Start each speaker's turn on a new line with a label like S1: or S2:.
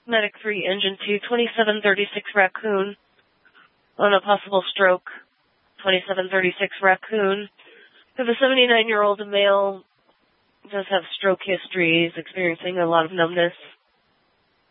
S1: Medic 3, Engine 2, 2736 Raccoon. On a possible stroke. 2736 Raccoon. We have a 79-year-old male. Does have stroke history. He's experiencing a lot of numbness.